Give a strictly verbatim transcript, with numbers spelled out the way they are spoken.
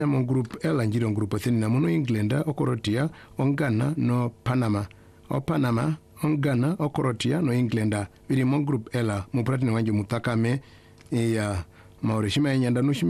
mo group L njiro group thini na muno England okorotia ongana no Panama o Panama ongana okorotia no England biri mo group L mu pratini wanje mutakame ya maurishima nyanda no